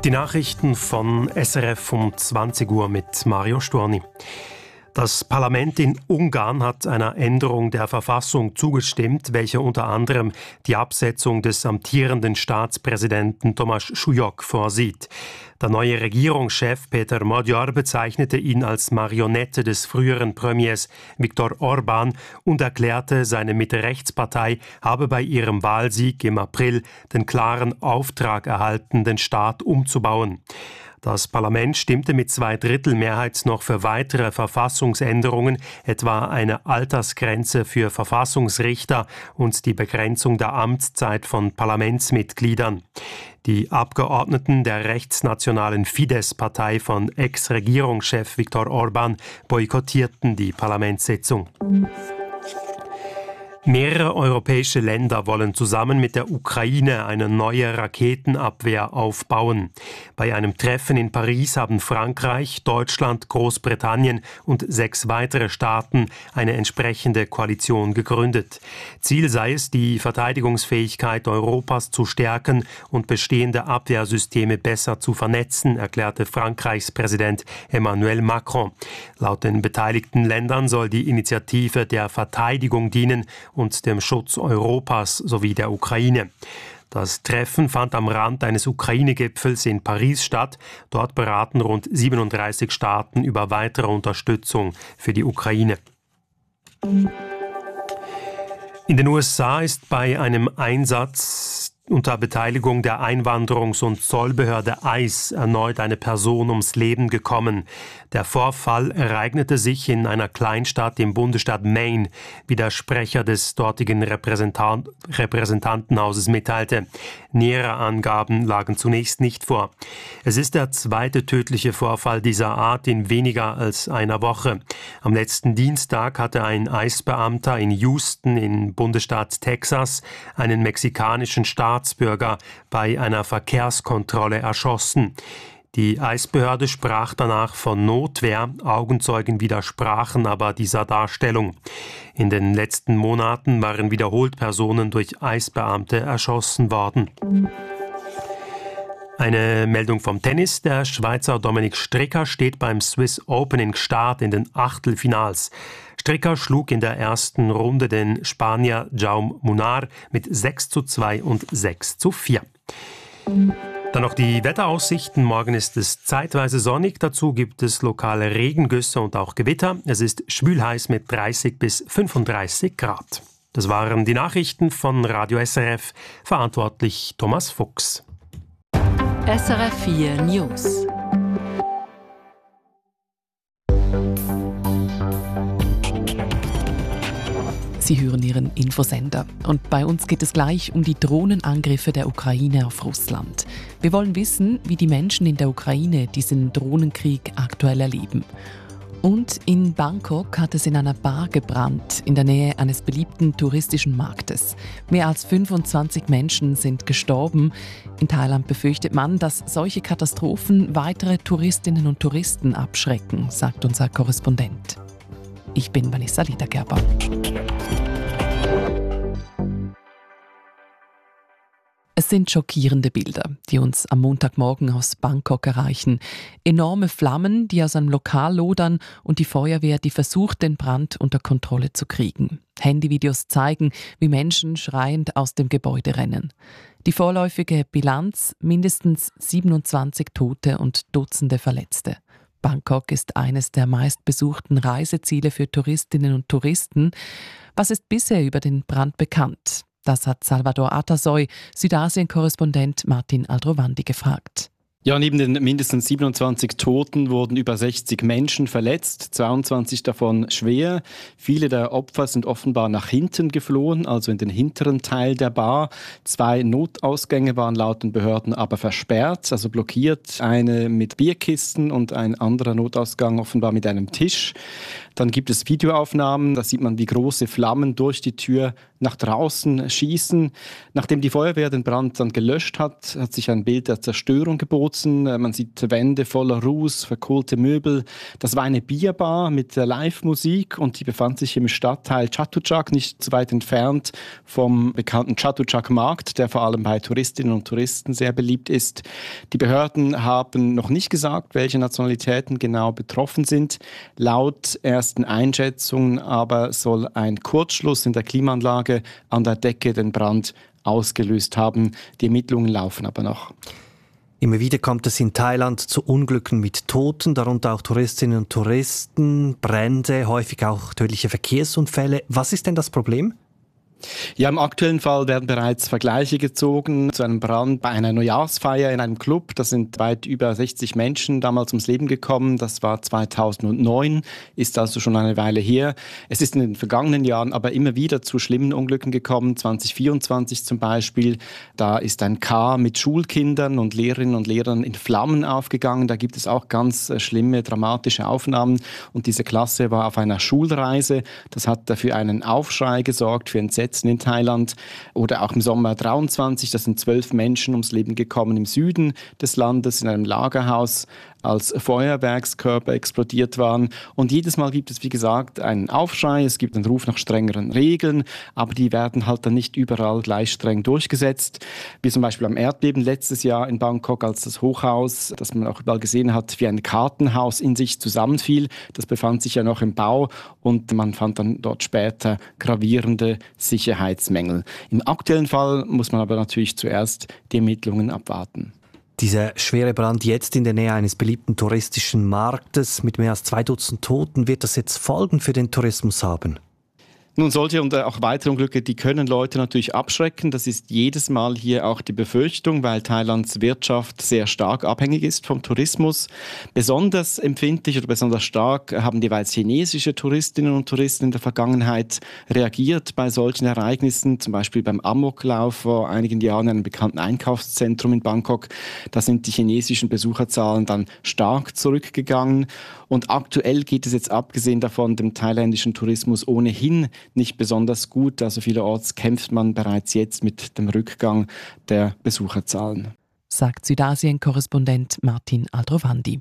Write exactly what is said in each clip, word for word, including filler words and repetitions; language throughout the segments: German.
Die Nachrichten von S R F um zwanzig Uhr mit Mario Storni. Das Parlament in Ungarn hat einer Änderung der Verfassung zugestimmt, welche unter anderem die Absetzung des amtierenden Staatspräsidenten Tomáš Šujók vorsieht. Der neue Regierungschef Peter Magyar bezeichnete ihn als Marionette des früheren Premiers Viktor Orbán und erklärte, seine Mitte-Rechts-Partei habe bei ihrem Wahlsieg im April den klaren Auftrag erhalten, den Staat umzubauen. Das Parlament stimmte mit Zweidrittelmehrheit noch für weitere Verfassungsänderungen, etwa eine Altersgrenze für Verfassungsrichter und die Begrenzung der Amtszeit von Parlamentsmitgliedern. Die Abgeordneten der rechtsnationalen Fidesz-Partei von Ex-Regierungschef Viktor Orbán boykottierten die Parlamentssitzung. Mehrere europäische Länder wollen zusammen mit der Ukraine eine neue Raketenabwehr aufbauen. Bei einem Treffen in Paris haben Frankreich, Deutschland, Großbritannien und sechs weitere Staaten eine entsprechende Koalition gegründet. Ziel sei es, die Verteidigungsfähigkeit Europas zu stärken und bestehende Abwehrsysteme besser zu vernetzen, erklärte Frankreichs Präsident Emmanuel Macron. Laut den beteiligten Ländern soll die Initiative der Verteidigung dienen und dem Schutz Europas sowie der Ukraine. Das Treffen fand am Rand eines Ukraine-Gipfels in Paris statt. Dort beraten rund siebenunddreißig Staaten über weitere Unterstützung für die Ukraine. In den U S A ist bei einem Einsatz unter Beteiligung der Einwanderungs- und Zollbehörde ICE erneut eine Person ums Leben gekommen. Der Vorfall ereignete sich in einer Kleinstadt im Bundesstaat Maine, wie der Sprecher des dortigen Repräsentant- Repräsentantenhauses mitteilte. Nähere Angaben lagen zunächst nicht vor. Es ist der zweite tödliche Vorfall dieser Art in weniger als einer Woche. Am letzten Dienstag hatte ein ICE-Beamter in Houston im Bundesstaat Texas einen mexikanischen Staatsbürger bei einer Verkehrskontrolle erschossen. Die ICE-Behörde sprach danach von Notwehr, Augenzeugen widersprachen aber dieser Darstellung. In den letzten Monaten waren wiederholt Personen durch ICE-Beamte erschossen worden. Eine Meldung vom Tennis. Der Schweizer Dominik Stricker steht beim Swiss Open in Gstaad in den Achtelfinals. Stricker schlug in der ersten Runde den Spanier Jaume Munar mit sechs zu zwei und sechs zu vier. Dann noch die Wetteraussichten. Morgen ist es zeitweise sonnig. Dazu gibt es lokale Regengüsse und auch Gewitter. Es ist schwülheiß mit dreißig bis fünfunddreißig Grad. Das waren die Nachrichten von Radio S R F. Verantwortlich Thomas Fuchs. S R F vier News. Sie hören Ihren Infosender. Und bei uns geht es gleich um die Drohnenangriffe der Ukraine auf Russland. Wir wollen wissen, wie die Menschen in der Ukraine diesen Drohnenkrieg aktuell erleben. Und in Bangkok hat es in einer Bar gebrannt, in der Nähe eines beliebten touristischen Marktes. Mehr als fünfundzwanzig Menschen sind gestorben. In Thailand befürchtet man, dass solche Katastrophen weitere Touristinnen und Touristen abschrecken, sagt unser Korrespondent. Ich bin Vanessa Liedergerber. Es sind schockierende Bilder, die uns am Montagmorgen aus Bangkok erreichen. Enorme Flammen, die aus einem Lokal lodern und die Feuerwehr, die versucht, den Brand unter Kontrolle zu kriegen. Handyvideos zeigen, wie Menschen schreiend aus dem Gebäude rennen. Die vorläufige Bilanz: mindestens siebenundzwanzig Tote und Dutzende Verletzte. Bangkok ist eines der meistbesuchten Reiseziele für Touristinnen und Touristen. Was ist bisher über den Brand bekannt? Das hat Salvador Atasoy, Südasien-Korrespondent Martin Aldrovandi, gefragt. Ja, neben den mindestens siebenundzwanzig Toten wurden über sechzig Menschen verletzt, zweiundzwanzig davon schwer. Viele der Opfer sind offenbar nach hinten geflohen, also in den hinteren Teil der Bar. Zwei Notausgänge waren laut den Behörden aber versperrt, also blockiert. Eine mit Bierkisten und ein anderer Notausgang offenbar mit einem Tisch. Dann gibt es Videoaufnahmen, da sieht man, wie große Flammen durch die Tür nach draußen schießen. Nachdem die Feuerwehr den Brand dann gelöscht hat, hat sich ein Bild der Zerstörung geboten. Bauten, man sieht Wände voller Ruß, verkohlte Möbel. Das war eine Bierbar mit Live-Musik und die befand sich im Stadtteil Chatuchak, nicht zu weit entfernt vom bekannten Chatuchak-Markt, der vor allem bei Touristinnen und Touristen sehr beliebt ist. Die Behörden haben noch nicht gesagt, welche Nationalitäten genau betroffen sind. Laut ersten Einschätzungen aber soll ein Kurzschluss in der Klimaanlage an der Decke den Brand ausgelöst haben. Die Ermittlungen laufen aber noch. Immer wieder kommt es in Thailand zu Unglücken mit Toten, darunter auch Touristinnen und Touristen, Brände, häufig auch tödliche Verkehrsunfälle. Was ist denn das Problem? Ja, im aktuellen Fall werden bereits Vergleiche gezogen zu einem Brand bei einer Neujahrsfeier in einem Club. Da sind weit über sechzig Menschen damals ums Leben gekommen. Das war zweitausendneun, ist also schon eine Weile her. Es ist in den vergangenen Jahren aber immer wieder zu schlimmen Unglücken gekommen. zwanzig vierundzwanzig zum Beispiel, da ist ein Car mit Schulkindern und Lehrerinnen und Lehrern in Flammen aufgegangen. Da gibt es auch ganz schlimme, dramatische Aufnahmen. Und diese Klasse war auf einer Schulreise. Das hat dafür einen Aufschrei gesorgt, für Entsetzen in Thailand. Oder auch im Sommer dreiundzwanzig, da sind zwölf Menschen ums Leben gekommen im Süden des Landes in einem Lagerhaus, als Feuerwerkskörper explodiert waren. Und jedes Mal gibt es, wie gesagt, einen Aufschrei, es gibt einen Ruf nach strengeren Regeln, aber die werden halt dann nicht überall gleich streng durchgesetzt. Wie zum Beispiel am Erdbeben letztes Jahr in Bangkok, als das Hochhaus, das man auch überall gesehen hat, wie ein Kartenhaus in sich zusammenfiel. Das befand sich ja noch im Bau und man fand dann dort später gravierende Sicherheitsmängel. Im aktuellen Fall muss man aber natürlich zuerst die Ermittlungen abwarten. Dieser schwere Brand jetzt in der Nähe eines beliebten touristischen Marktes mit mehr als zwei Dutzend Toten, wird das jetzt Folgen für den Tourismus haben? Nun, solche und auch weitere Unglücke, die können Leute natürlich abschrecken. Das ist jedes Mal hier auch die Befürchtung, weil Thailands Wirtschaft sehr stark abhängig ist vom Tourismus. Besonders empfindlich oder besonders stark haben jeweils chinesische Touristinnen und Touristen in der Vergangenheit reagiert bei solchen Ereignissen. Zum Beispiel beim Amoklauf vor einigen Jahren in einem bekannten Einkaufszentrum in Bangkok. Da sind die chinesischen Besucherzahlen dann stark zurückgegangen. Und aktuell geht es jetzt abgesehen davon dem thailändischen Tourismus ohnehin nicht besonders gut. Also vielerorts kämpft man bereits jetzt mit dem Rückgang der Besucherzahlen. Sagt Südasien-Korrespondent Martin Aldrovandi.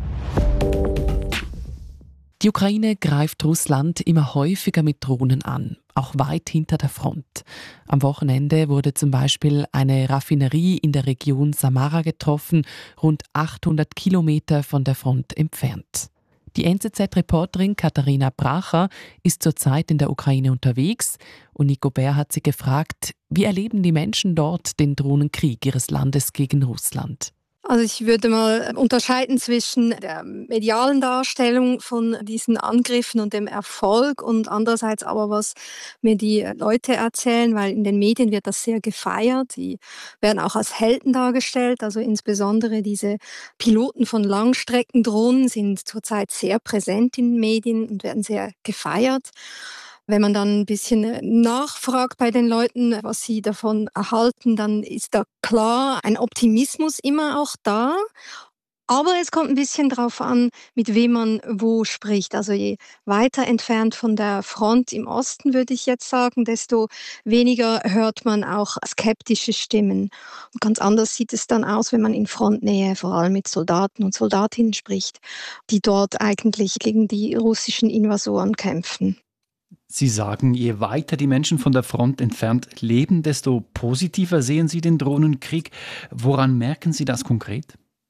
Die Ukraine greift Russland immer häufiger mit Drohnen an, auch weit hinter der Front. Am Wochenende wurde zum Beispiel eine Raffinerie in der Region Samara getroffen, rund achthundert Kilometer von der Front entfernt. Die N Z Z-Reporterin Katharina Bracher ist zurzeit in der Ukraine unterwegs und Nico Bär hat sie gefragt, wie erleben die Menschen dort den Drohnenkrieg ihres Landes gegen Russland? Also ich würde mal unterscheiden zwischen der medialen Darstellung von diesen Angriffen und dem Erfolg und andererseits aber, was mir die Leute erzählen, weil in den Medien wird das sehr gefeiert. Die werden auch als Helden dargestellt, also insbesondere diese Piloten von Langstreckendrohnen sind zurzeit sehr präsent in den Medien und werden sehr gefeiert. Wenn man dann ein bisschen nachfragt bei den Leuten, was sie davon erhalten, dann ist da klar ein Optimismus immer auch da. Aber es kommt ein bisschen drauf an, mit wem man wo spricht. Also je weiter entfernt von der Front im Osten, würde ich jetzt sagen, desto weniger hört man auch skeptische Stimmen. Und ganz anders sieht es dann aus, wenn man in Frontnähe vor allem mit Soldaten und Soldatinnen spricht, die dort eigentlich gegen die russischen Invasoren kämpfen. Sie sagen, je weiter die Menschen von der Front entfernt leben, desto positiver sehen Sie den Drohnenkrieg. Woran merken Sie das konkret?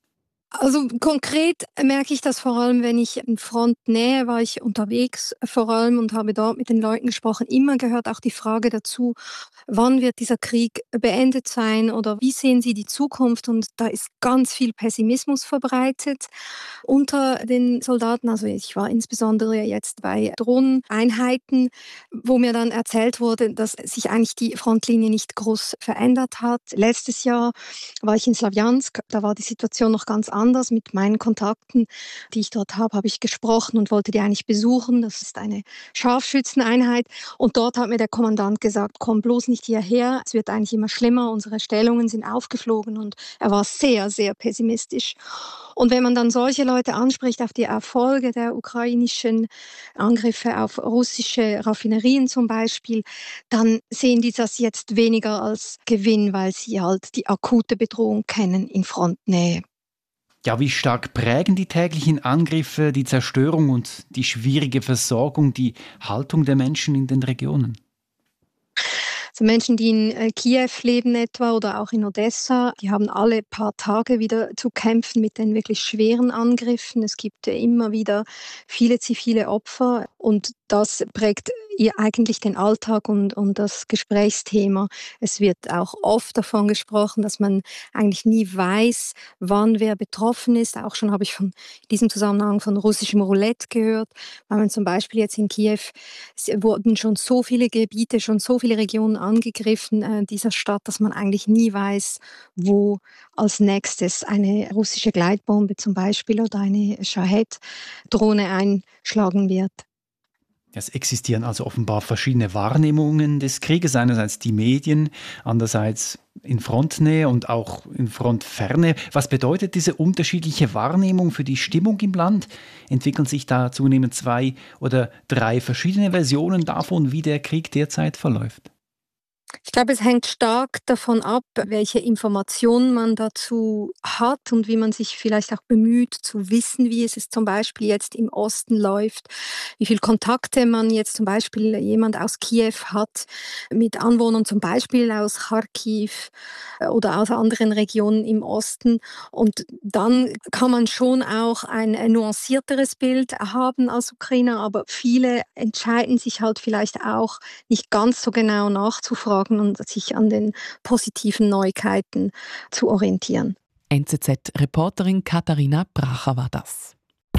Also konkret merke ich das vor allem, wenn ich in Frontnähe war, ich unterwegs vor allem und habe dort mit den Leuten gesprochen. Immer gehört auch die Frage dazu, wann wird dieser Krieg beendet sein oder wie sehen Sie die Zukunft? Und da ist ganz viel Pessimismus verbreitet unter den Soldaten. Also ich war insbesondere jetzt bei Drohneneinheiten, wo mir dann erzählt wurde, dass sich eigentlich die Frontlinie nicht groß verändert hat. Letztes Jahr war ich in Slawjansk, da war die Situation noch ganz anders. Mit meinen Kontakten, die ich dort habe, habe ich gesprochen und wollte die eigentlich besuchen. Das ist eine Scharfschützeneinheit. Und dort hat mir der Kommandant gesagt, komm bloß nicht hierher. Es wird eigentlich immer schlimmer. Unsere Stellungen sind aufgeflogen. Und er war sehr, sehr pessimistisch. Und wenn man dann solche Leute anspricht auf die Erfolge der ukrainischen Angriffe auf russische Raffinerien zum Beispiel, dann sehen die das jetzt weniger als Gewinn, weil sie halt die akute Bedrohung kennen in Frontnähe. Ja, wie stark prägen die täglichen Angriffe, die Zerstörung und die schwierige Versorgung die Haltung der Menschen in den Regionen? Also Menschen, die in äh, Kiew leben etwa oder auch in Odessa, die haben alle paar Tage wieder zu kämpfen mit den wirklich schweren Angriffen. Es gibt äh, immer wieder viele zivile Opfer und das prägt ihr eigentlich den Alltag und, und das Gesprächsthema. Es wird auch oft davon gesprochen, dass man eigentlich nie weiß, wann wer betroffen ist. Auch schon habe ich von in diesem Zusammenhang von russischem Roulette gehört, weil man zum Beispiel jetzt in Kiew, es wurden schon so viele Gebiete, schon so viele Regionen angegriffen äh, dieser Stadt, dass man eigentlich nie weiß, wo als nächstes eine russische Gleitbombe zum Beispiel oder eine Shahed-Drohne einschlagen wird. Es existieren also offenbar verschiedene Wahrnehmungen des Krieges. Einerseits die Medien, andererseits in Frontnähe und auch in Frontferne. Was bedeutet diese unterschiedliche Wahrnehmung für die Stimmung im Land? Entwickeln sich da zunehmend zwei oder drei verschiedene Versionen davon, wie der Krieg derzeit verläuft? Ich glaube, es hängt stark davon ab, welche Informationen man dazu hat und wie man sich vielleicht auch bemüht zu wissen, wie es zum Beispiel jetzt im Osten läuft, wie viele Kontakte man jetzt zum Beispiel jemand aus Kiew hat mit Anwohnern zum Beispiel aus Kharkiv oder aus anderen Regionen im Osten. Und dann kann man schon auch ein nuancierteres Bild haben als Ukrainer, aber viele entscheiden sich halt vielleicht auch nicht ganz so genau nachzufragen und sich an den positiven Neuigkeiten zu orientieren. N Z Z-Reporterin Katharina Bracher war das.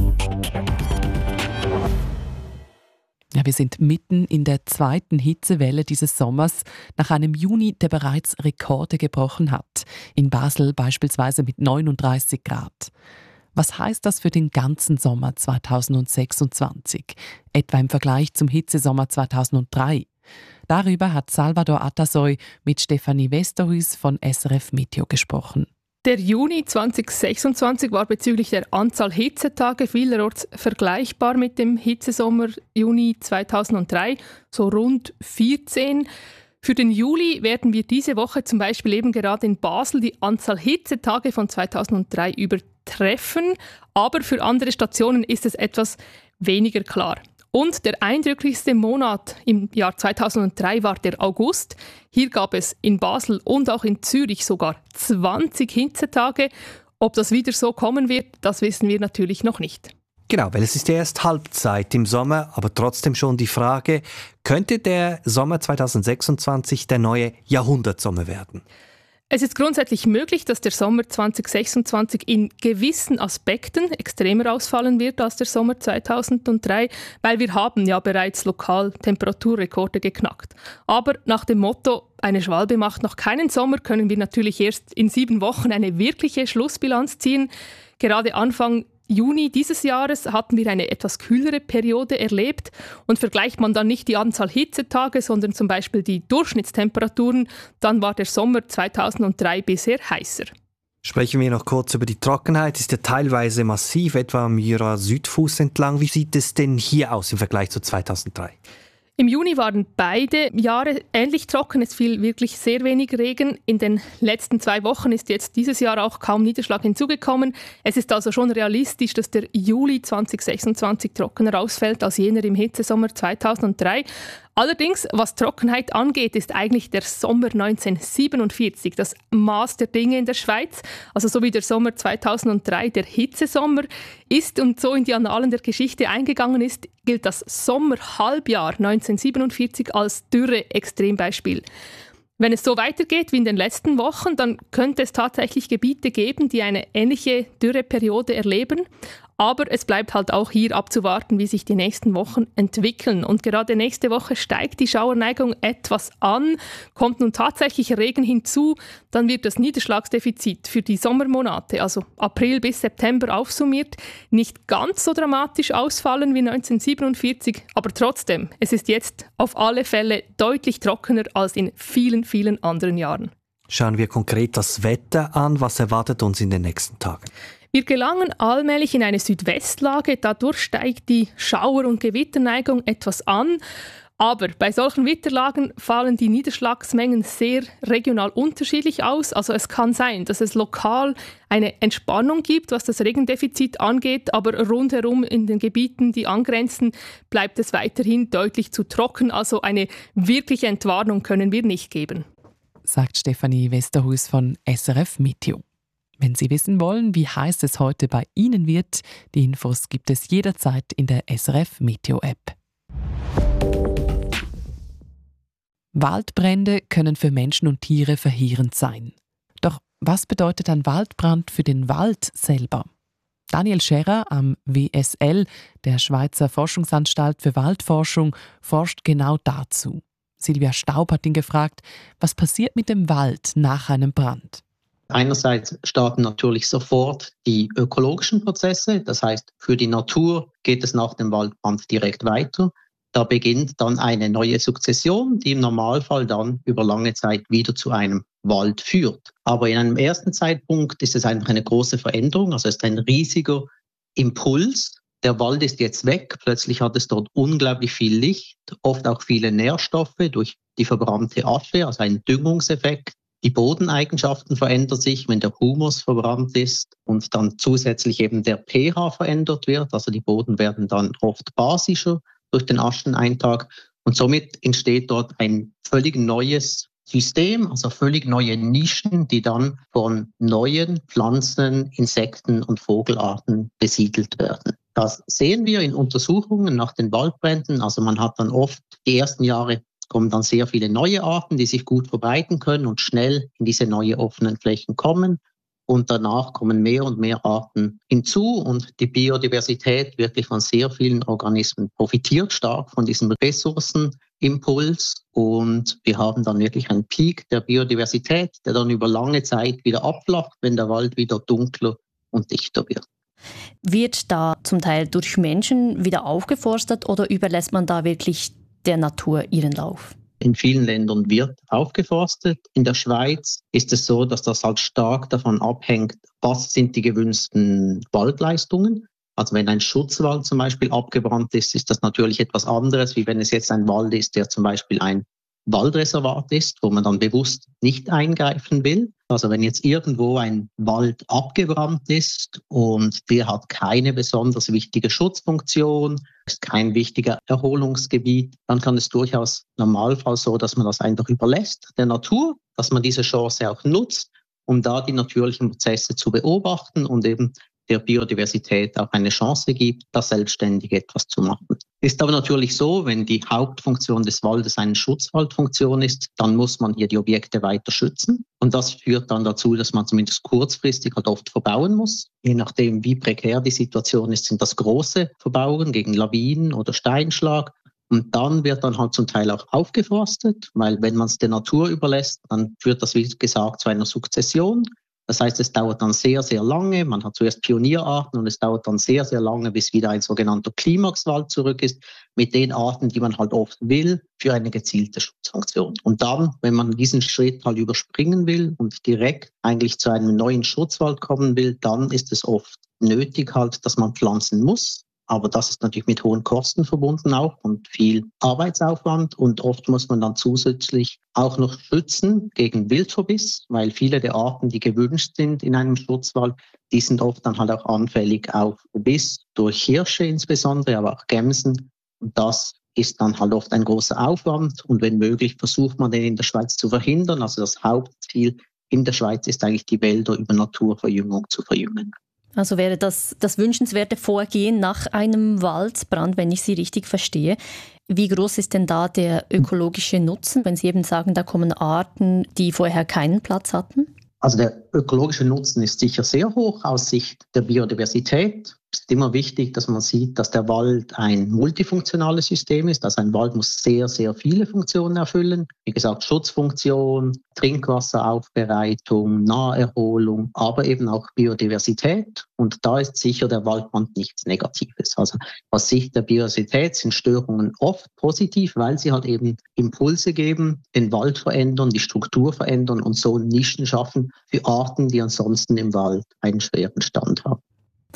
Ja, wir sind mitten in der zweiten Hitzewelle dieses Sommers, nach einem Juni, der bereits Rekorde gebrochen hat. In Basel beispielsweise mit neununddreißig Grad. Was heißt das für den ganzen Sommer zweitausendsechsundzwanzig? Etwa im Vergleich zum Hitzesommer zweitausenddrei. Darüber hat Salvador Atasoy mit Stefanie Westerhuis von S R F Meteo gesprochen. Der Juni zweitausendsechsundzwanzig war bezüglich der Anzahl Hitzetage vielerorts vergleichbar mit dem Hitzesommer Juni zweitausenddrei, so rund vierzehn. Für den Juli werden wir diese Woche zum Beispiel eben gerade in Basel die Anzahl Hitzetage von zweitausenddrei übertreffen, aber für andere Stationen ist es etwas weniger klar. Und der eindrücklichste Monat im Jahr zweitausenddrei war der August. Hier gab es in Basel und auch in Zürich sogar zwanzig Hitzetage. Ob das wieder so kommen wird, das wissen wir natürlich noch nicht. Genau, weil es ist ja erst Halbzeit im Sommer, aber trotzdem schon die Frage, könnte der Sommer zweitausendsechsundzwanzig der neue Jahrhundertsommer werden? Es ist grundsätzlich möglich, dass der Sommer zweitausendsechsundzwanzig in gewissen Aspekten extremer ausfallen wird als der Sommer zweitausenddrei, weil wir haben ja bereits lokal Temperaturrekorde geknackt. Aber nach dem Motto, eine Schwalbe macht noch keinen Sommer, können wir natürlich erst in sieben Wochen eine wirkliche Schlussbilanz ziehen. Gerade Anfang Juni dieses Jahres hatten wir eine etwas kühlere Periode erlebt und vergleicht man dann nicht die Anzahl Hitzetage, sondern zum Beispiel die Durchschnittstemperaturen, dann war der Sommer zweitausenddrei bisher heißer. Sprechen wir noch kurz über die Trockenheit. Ist ja teilweise massiv, etwa am Jura-Südfuss entlang. Wie sieht es denn hier aus im Vergleich zu zweitausenddrei? Im Juni waren beide Jahre ähnlich trocken. Es fiel wirklich sehr wenig Regen. In den letzten zwei Wochen ist jetzt dieses Jahr auch kaum Niederschlag hinzugekommen. Es ist also schon realistisch, dass der Juli zweitausendsechsundzwanzig trockener ausfällt als jener im Hitzesommer zweitausenddrei. Allerdings, was Trockenheit angeht, ist eigentlich der Sommer neunzehnhundertsiebenundvierzig das Maß der Dinge in der Schweiz. Also so wie der Sommer zweitausenddrei der Hitzesommer ist und so in die Annalen der Geschichte eingegangen ist, gilt das Sommerhalbjahr neunzehnhundertsiebenundvierzig als Dürre-Extrembeispiel. Wenn es so weitergeht wie in den letzten Wochen, dann könnte es tatsächlich Gebiete geben, die eine ähnliche Dürreperiode erleben. Aber es bleibt halt auch hier abzuwarten, wie sich die nächsten Wochen entwickeln. Und gerade nächste Woche steigt die Schauerneigung etwas an. Kommt nun tatsächlich Regen hinzu, dann wird das Niederschlagsdefizit für die Sommermonate, also April bis September aufsummiert, nicht ganz so dramatisch ausfallen wie neunzehnhundertsiebenundvierzig. Aber trotzdem, es ist jetzt auf alle Fälle deutlich trockener als in vielen, vielen anderen Jahren. Schauen wir konkret das Wetter an. Was erwartet uns in den nächsten Tagen? Wir gelangen allmählich in eine Südwestlage, dadurch steigt die Schauer- und Gewitterneigung etwas an. Aber bei solchen Witterlagen fallen die Niederschlagsmengen sehr regional unterschiedlich aus. Also es kann sein, dass es lokal eine Entspannung gibt, was das Regendefizit angeht, aber rundherum in den Gebieten, die angrenzen, bleibt es weiterhin deutlich zu trocken. Also eine wirkliche Entwarnung können wir nicht geben, sagt Stefanie Westerhuis von S R F Meteo. Wenn Sie wissen wollen, wie heiß es heute bei Ihnen wird, die Infos gibt es jederzeit in der S R F Meteo App. Waldbrände können für Menschen und Tiere verheerend sein. Doch was bedeutet ein Waldbrand für den Wald selber? Daniel Scherrer am W S L, der Schweizer Forschungsanstalt für Waldforschung, forscht genau dazu. Silvia Staub hat ihn gefragt, was passiert mit dem Wald nach einem Brand? Einerseits starten natürlich sofort die ökologischen Prozesse, das heißt, für die Natur geht es nach dem Waldbrand direkt weiter. Da beginnt dann eine neue Sukzession, die im Normalfall dann über lange Zeit wieder zu einem Wald führt. Aber in einem ersten Zeitpunkt ist es einfach eine große Veränderung, also es ist ein riesiger Impuls. Der Wald ist jetzt weg, plötzlich hat es dort unglaublich viel Licht, oft auch viele Nährstoffe durch die verbrannte Asche, also ein Düngungseffekt. Die Bodeneigenschaften verändern sich, wenn der Humus verbrannt ist und dann zusätzlich eben der pH verändert wird. Also die Boden werden dann oft basischer durch den Ascheneintrag und somit entsteht dort ein völlig neues System, also völlig neue Nischen, die dann von neuen Pflanzen, Insekten und Vogelarten besiedelt werden. Das sehen wir in Untersuchungen nach den Waldbränden. Also man hat dann oft die ersten Jahre kommen dann sehr viele neue Arten, die sich gut verbreiten können und schnell in diese neuen offenen Flächen kommen. Und danach kommen mehr und mehr Arten hinzu und die Biodiversität wirklich von sehr vielen Organismen profitiert stark von diesem Ressourcenimpuls. Und wir haben dann wirklich einen Peak der Biodiversität, der dann über lange Zeit wieder abflacht, wenn der Wald wieder dunkler und dichter wird. Wird da zum Teil durch Menschen wieder aufgeforstet oder überlässt man da wirklich der Natur ihren Lauf? In vielen Ländern wird aufgeforstet. In der Schweiz ist es so, dass das halt stark davon abhängt, was sind die gewünschten Waldleistungen. Also wenn ein Schutzwald zum Beispiel abgebrannt ist, ist das natürlich etwas anderes, wie wenn es jetzt ein Wald ist, der zum Beispiel ein Waldreservat ist, wo man dann bewusst nicht eingreifen will. Also wenn jetzt irgendwo ein Wald abgebrannt ist und der hat keine besonders wichtige Schutzfunktion, ist kein wichtiger Erholungsgebiet, dann kann es durchaus im Normalfall so, dass man das einfach überlässt der Natur, dass man diese Chance auch nutzt, um da die natürlichen Prozesse zu beobachten und eben der Biodiversität auch eine Chance gibt, da selbstständig etwas zu machen. Ist aber natürlich so, wenn die Hauptfunktion des Waldes eine Schutzwaldfunktion ist, dann muss man hier die Objekte weiter schützen. Und das führt dann dazu, dass man zumindest kurzfristig halt oft verbauen muss. Je nachdem, wie prekär die Situation ist, sind das große Verbauungen gegen Lawinen oder Steinschlag. Und dann wird dann halt zum Teil auch aufgeforstet, weil wenn man es der Natur überlässt, dann führt das, wie gesagt, zu einer Sukzession. Das heißt, es dauert dann sehr, sehr lange. Man hat zuerst Pionierarten und es dauert dann sehr, sehr lange, bis wieder ein sogenannter Klimaxwald zurück ist, mit den Arten, die man halt oft will, für eine gezielte Schutzfunktion. Und dann, wenn man diesen Schritt halt überspringen will und direkt eigentlich zu einem neuen Schutzwald kommen will, dann ist es oft nötig halt, dass man pflanzen muss. Aber das ist natürlich mit hohen Kosten verbunden auch und viel Arbeitsaufwand. Und oft muss man dann zusätzlich auch noch schützen gegen Wildverbiss, weil viele der Arten, die gewünscht sind in einem Schutzwald, die sind oft dann halt auch anfällig auf Verbiss durch Hirsche insbesondere, aber auch Gämsen. Und das ist dann halt oft ein großer Aufwand. Und wenn möglich, versucht man den in der Schweiz zu verhindern. Also das Hauptziel in der Schweiz ist eigentlich, die Wälder über Naturverjüngung zu verjüngen. Also wäre das das wünschenswerte Vorgehen nach einem Waldbrand, wenn ich Sie richtig verstehe. Wie groß ist denn da der ökologische Nutzen, wenn Sie eben sagen, da kommen Arten, die vorher keinen Platz hatten? Also der ökologische Nutzen ist sicher sehr hoch aus Sicht der Biodiversität. Es ist immer wichtig, dass man sieht, dass der Wald ein multifunktionales System ist. Also ein Wald muss sehr, sehr viele Funktionen erfüllen. Wie gesagt, Schutzfunktion, Trinkwasseraufbereitung, Naherholung, aber eben auch Biodiversität. Und da ist sicher der Waldbrand nichts Negatives. Also aus Sicht der Biodiversität sind Störungen oft positiv, weil sie halt eben Impulse geben, den Wald verändern, die Struktur verändern und so Nischen schaffen für Arten, die ansonsten im Wald einen schweren Stand haben.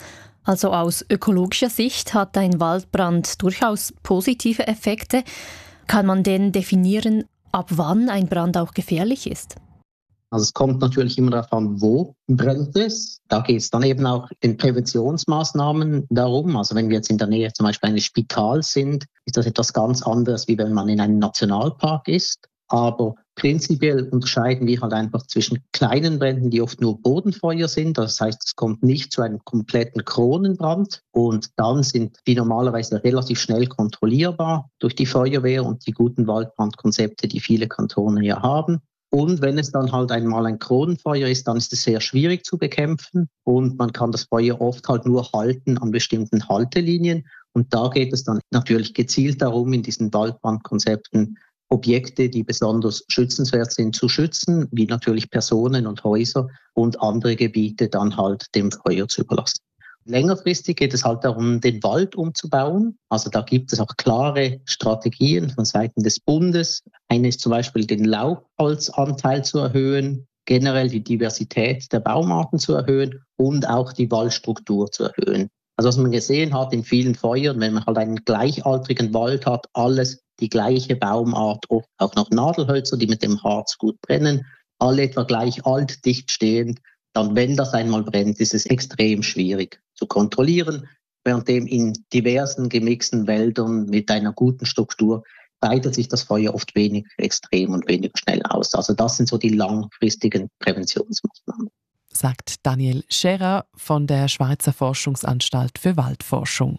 Also aus ökologischer Sicht hat ein Waldbrand durchaus positive Effekte. Kann man denn definieren, ab wann ein Brand auch gefährlich ist? Also es kommt natürlich immer darauf an, wo brennt es. Da geht es dann eben auch in Präventionsmaßnahmen darum. Also wenn wir jetzt in der Nähe zum Beispiel eines Spitals sind, ist das etwas ganz anderes, wie wenn man in einem Nationalpark ist. Aber prinzipiell unterscheiden wir halt einfach zwischen kleinen Bränden, die oft nur Bodenfeuer sind. Das heißt, es kommt nicht zu einem kompletten Kronenbrand. Und dann sind die normalerweise relativ schnell kontrollierbar durch die Feuerwehr und die guten Waldbrandkonzepte, die viele Kantone ja haben. Und wenn es dann halt einmal ein Kronenfeuer ist, dann ist es sehr schwierig zu bekämpfen. Und man kann das Feuer oft halt nur halten an bestimmten Haltelinien. Und da geht es dann natürlich gezielt darum, in diesen Waldbrandkonzepten Objekte, die besonders schützenswert sind, zu schützen, wie natürlich Personen und Häuser, und andere Gebiete dann halt dem Feuer zu überlassen. Längerfristig geht es halt darum, den Wald umzubauen. Also da gibt es auch klare Strategien von Seiten des Bundes. Eine ist zum Beispiel, den Laubholzanteil zu erhöhen, generell die Diversität der Baumarten zu erhöhen und auch die Waldstruktur zu erhöhen. Also was man gesehen hat in vielen Feuern, wenn man halt einen gleichaltrigen Wald hat, alles die gleiche Baumart, oft auch noch Nadelhölzer, die mit dem Harz gut brennen, alle etwa gleich alt, dicht stehend, dann, wenn das einmal brennt, ist es extrem schwierig zu kontrollieren, währenddem in diversen gemixten Wäldern mit einer guten Struktur breitet sich das Feuer oft weniger extrem und weniger schnell aus. Also das sind so die langfristigen Präventionsmaßnahmen. Sagt Daniel Scherer von der Schweizer Forschungsanstalt für Waldforschung.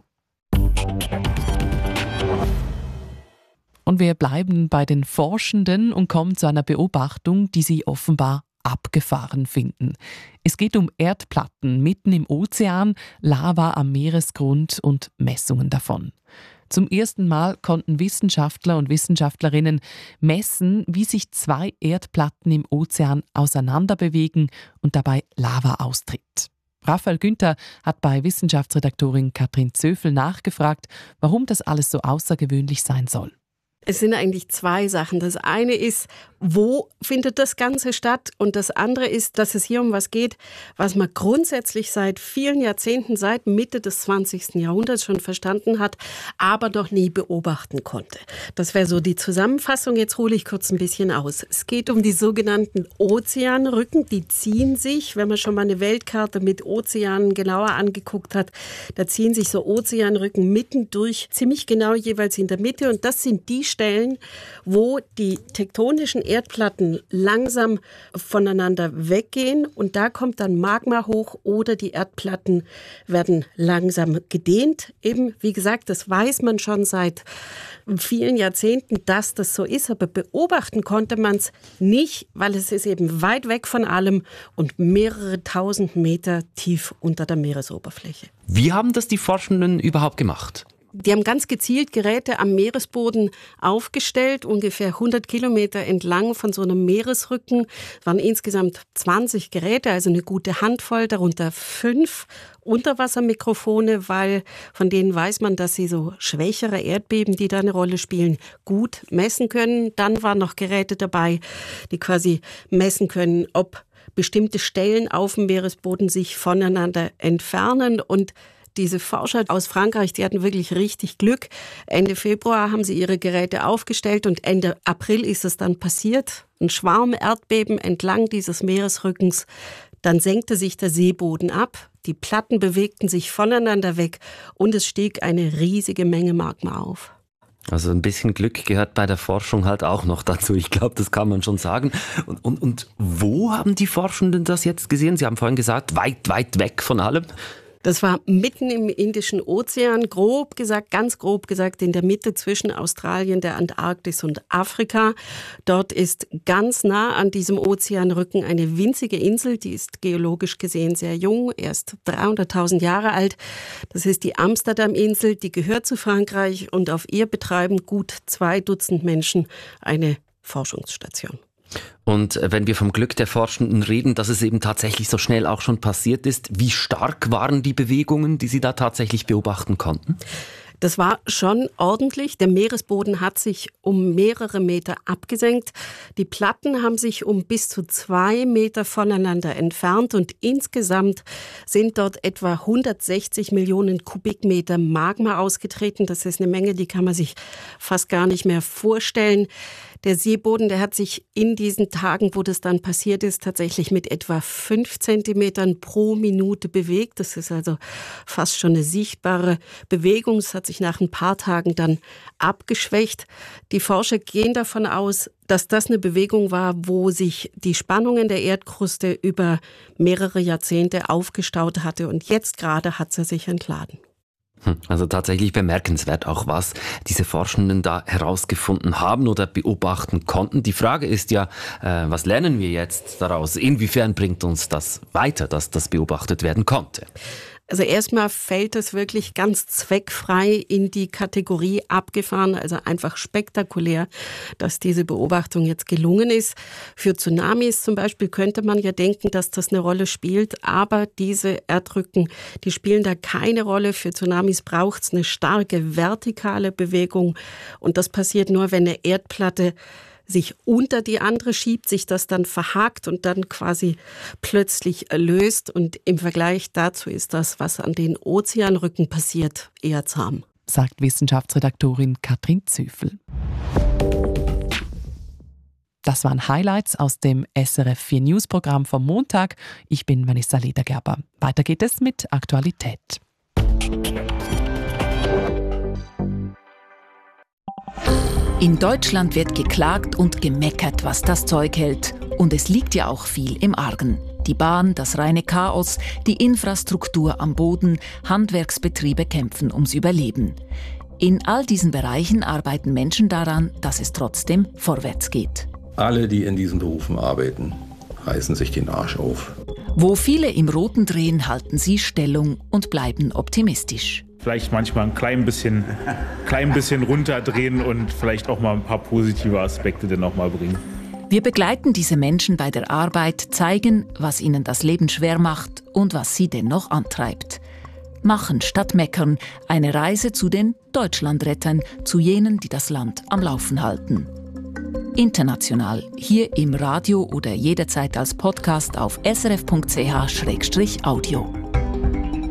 Und wir bleiben bei den Forschenden und kommen zu einer Beobachtung, die sie offenbar abgefahren finden. Es geht um Erdplatten mitten im Ozean, Lava am Meeresgrund und Messungen davon. Zum ersten Mal konnten Wissenschaftler und Wissenschaftlerinnen messen, wie sich zwei Erdplatten im Ozean auseinanderbewegen und dabei Lava austritt. Raphael Günther hat bei Wissenschaftsredaktorin Katrin Zöfel nachgefragt, warum das alles so außergewöhnlich sein soll. Es sind eigentlich zwei Sachen. Das eine ist, wo findet das Ganze statt? Und das andere ist, dass es hier um was geht, was man grundsätzlich seit vielen Jahrzehnten, seit Mitte des zwanzigsten Jahrhunderts schon verstanden hat, aber noch nie beobachten konnte. Das wäre so die Zusammenfassung. Jetzt hole ich kurz ein bisschen aus. Es geht um die sogenannten Ozeanrücken. Die ziehen sich, wenn man schon mal eine Weltkarte mit Ozeanen genauer angeguckt hat, da ziehen sich so Ozeanrücken mittendurch, ziemlich genau jeweils in der Mitte. Und das sind die Stellen, wo die tektonischen Erdplatten langsam voneinander weggehen und da kommt dann Magma hoch oder die Erdplatten werden langsam gedehnt. Eben, wie gesagt, das weiß man schon seit vielen Jahrzehnten, dass das so ist, aber beobachten konnte man es nicht, weil es ist eben weit weg von allem und mehrere tausend Meter tief unter der Meeresoberfläche. Wie haben das die Forschenden überhaupt gemacht? Die haben ganz gezielt Geräte am Meeresboden aufgestellt, ungefähr hundert Kilometer entlang von so einem Meeresrücken. Es waren insgesamt zwanzig Geräte, also eine gute Handvoll, darunter fünf Unterwassermikrofone, weil von denen weiß man, dass sie so schwächere Erdbeben, die da eine Rolle spielen, gut messen können. Dann waren noch Geräte dabei, die quasi messen können, ob bestimmte Stellen auf dem Meeresboden sich voneinander entfernen. Und diese Forscher aus Frankreich, die hatten wirklich richtig Glück. Ende Februar haben sie ihre Geräte aufgestellt und Ende April ist es dann passiert. Ein Schwarm-Erdbeben entlang dieses Meeresrückens. Dann senkte sich der Seeboden ab, die Platten bewegten sich voneinander weg und es stieg eine riesige Menge Magma auf. Also ein bisschen Glück gehört bei der Forschung halt auch noch dazu. Ich glaube, das kann man schon sagen. Und, und, und wo haben die Forschenden das jetzt gesehen? Sie haben vorhin gesagt, weit, weit weg von allem. Das war mitten im Indischen Ozean, grob gesagt, ganz grob gesagt, in der Mitte zwischen Australien, der Antarktis und Afrika. Dort ist ganz nah an diesem Ozeanrücken eine winzige Insel, die ist geologisch gesehen sehr jung, erst dreihunderttausend Jahre alt. Das ist die Amsterdam-Insel, die gehört zu Frankreich und auf ihr betreiben gut zwei Dutzend Menschen eine Forschungsstation. Und wenn wir vom Glück der Forschenden reden, dass es eben tatsächlich so schnell auch schon passiert ist, wie stark waren die Bewegungen, die Sie da tatsächlich beobachten konnten? Das war schon ordentlich. Der Meeresboden hat sich um mehrere Meter abgesenkt. Die Platten haben sich um bis zu zwei Meter voneinander entfernt und insgesamt sind dort etwa hundertsechzig Millionen Kubikmeter Magma ausgetreten. Das ist eine Menge, die kann man sich fast gar nicht mehr vorstellen. Der Seeboden, der hat sich in diesen Tagen, wo das dann passiert ist, tatsächlich mit etwa fünf Zentimetern pro Minute bewegt. Das ist also fast schon eine sichtbare Bewegung. Es hat sich nach ein paar Tagen dann abgeschwächt. Die Forscher gehen davon aus, dass das eine Bewegung war, wo sich die Spannung in der Erdkruste über mehrere Jahrzehnte aufgestaut hatte. Und jetzt gerade hat sie sich entladen. Also tatsächlich bemerkenswert auch, was diese Forschenden da herausgefunden haben oder beobachten konnten. Die Frage ist ja, äh, was lernen wir jetzt daraus? Inwiefern bringt uns das weiter, dass das beobachtet werden konnte? Also erstmal fällt es wirklich ganz zweckfrei in die Kategorie abgefahren, also einfach spektakulär, dass diese Beobachtung jetzt gelungen ist. Für Tsunamis zum Beispiel könnte man ja denken, dass das eine Rolle spielt, aber diese Erdrücken, die spielen da keine Rolle. Für Tsunamis braucht es eine starke vertikale Bewegung und das passiert nur, wenn eine Erdplatte sich unter die andere schiebt, sich das dann verhakt und dann quasi plötzlich löst. Und im Vergleich dazu ist das, was an den Ozeanrücken passiert, eher zahm. Sagt Wissenschaftsredaktorin Katrin Züffel. Das waren Highlights aus dem S R F vier News Programm vom Montag. Ich bin Vanessa Ledergerber. Weiter geht es mit Aktualität. In Deutschland wird geklagt und gemeckert, was das Zeug hält. Und es liegt ja auch viel im Argen. Die Bahn, das reine Chaos, die Infrastruktur am Boden, Handwerksbetriebe kämpfen ums Überleben. In all diesen Bereichen arbeiten Menschen daran, dass es trotzdem vorwärts geht. Alle, die in diesen Berufen arbeiten, reißen sich den Arsch auf. Wo viele im Roten drehen, halten sie Stellung und bleiben optimistisch. Vielleicht manchmal ein klein bisschen, klein bisschen runterdrehen und vielleicht auch mal ein paar positive Aspekte dann noch mal bringen. Wir begleiten diese Menschen bei der Arbeit, zeigen, was ihnen das Leben schwer macht und was sie dennoch antreibt. Machen statt meckern, eine Reise zu den Deutschlandrettern, zu jenen, die das Land am Laufen halten. International, hier im Radio oder jederzeit als Podcast auf srf punkt c h slash audio.